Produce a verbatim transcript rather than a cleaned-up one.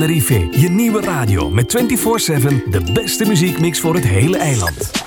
Tenerife, je nieuwe radio met vierentwintig zeven de beste muziekmix voor het hele eiland.